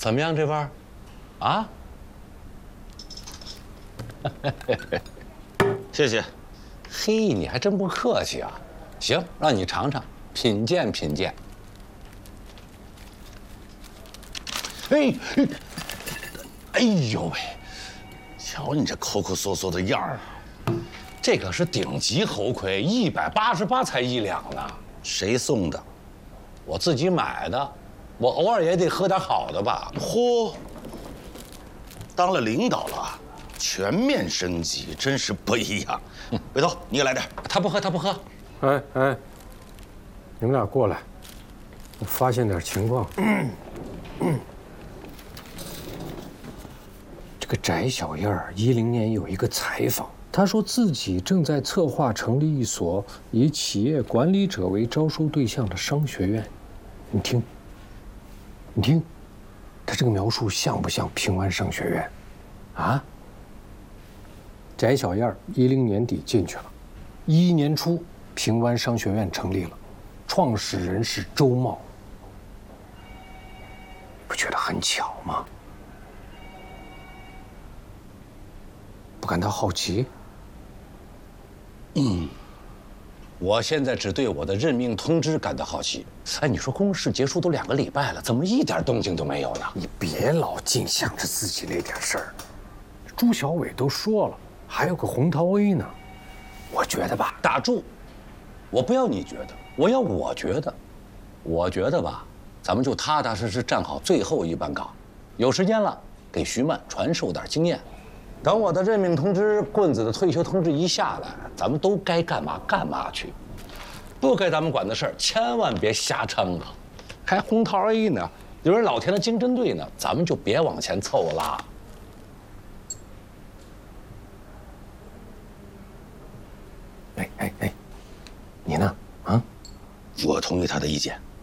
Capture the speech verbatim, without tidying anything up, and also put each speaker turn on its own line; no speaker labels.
怎么样这味儿？啊？
谢谢。
嘿，你还真不客气啊！行，让你尝尝，品鉴品鉴。哎，哎呦喂！
瞧你这抠抠搜搜的样儿，
这可是顶级猴魁，一百八十八才一两呢。
谁送的？
我自己买的。我偶尔也得喝点好的吧。
嚯，当了领导了，全面升级，真是不一样。回头你也来点。
他不喝，他不喝。
哎哎，你们俩过来，我发现点情况。嗯嗯、这个翟小燕儿一零年有一个采访，她说自己正在策划成立一所以企业管理者为招收对象的商学院。你听，你听，她这个描述像不像平安商学院？啊？翟小燕儿一零年底进去了，一一年初平湾商学院成立了，创始人是周茂。不觉得很巧吗？不感到好奇？
嗯，我现在只对我的任命通知感到好奇。哎，你说公示结束都两个礼拜了，怎么一点动静都没有呢？
你别老净想着自己那点事儿。朱小伟都说了，还有个洪涛 A 呢。我觉得吧，
打住！我不要你觉得，我要我觉得。我觉得吧，咱们就踏踏实实站好最后一班岗。有时间了，给徐曼传授点经验。等我的任命通知、棍子的退休通知一下来，咱们都该干嘛干嘛去。不该咱们管的事儿，千万别瞎掺和。还红桃 A 呢，有人老田的经侦队呢，咱们就别往前凑了。
哎哎哎，你呢？啊？
我同意他的意见。